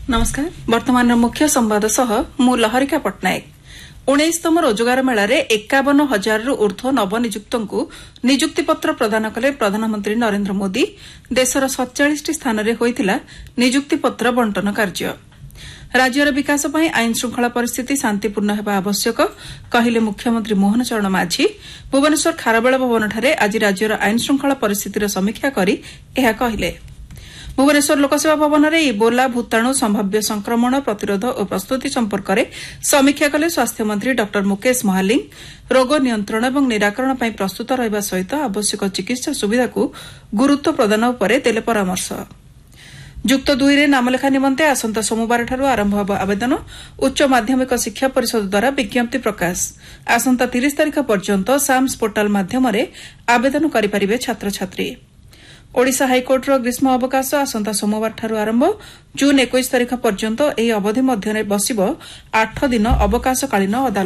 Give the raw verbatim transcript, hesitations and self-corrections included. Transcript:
नमस्कार वर्तमान मुख्य संवाद सह मु लहरिका पट्टनायक उन्नीसतम रोजगार मेलारे एकावन हजार रु ऊर्ध्व नवनियुक्तଙ୍କୁ नियुक्तिपत्र प्रदान कले प्रधानमंत्री नरेंद्र मोदी देशर सैंतालीस टी स्थान रे होइतिला नियुक्तिपत्र बंटन कार्य राज्यर विकास पई आईन श्रृंखला परिस्थिति शांतिपूर्ण हेबा आवश्यक कहिले मुख्यमंत्री मोहन चरण माझी भुवनेश्वर खारबेल भवनठारे आज राज्यर आईन श्रृंखला परिस्थितिर समीक्षा करी एहा कहिले भुवनेश्वर लोकसेवा भवन में इबोला भूताणु संभाव्य संक्रमण प्रतिरोध और प्रस्तुति संपर्क में समीक्षा कले स्वास्थ्य मंत्री डॉ मुकेश महालिंग रोग नियंत्रण और निराकरण पर प्रस्तुत रहा सहित आवश्यक चिकित्सा सुविधा को गुरुत्व प्रदान उपर देले परामर्श जुक्त दुई रे नामलेखा निमंते आसंता सोमवार ठारू आरंभ होब आवेदन उच्च माध्यमिक शिक्षा परिषद द्वारा विज्ञप्ति प्रकाश आसंता तीस तारीख पर्यंत साम्स पोर्टाल माध्यम आवेदन करिपारिबे छात्र छात्री ओडिशा हाइकोर्टर ग्रीष्म अवकाश आसंता सोमवार ठारू आरंभ जून इक्कीस तारीख पर्यंत ଏହି अवधि मध्य बसिब आठ दिन अवकाशकालीन अदालत।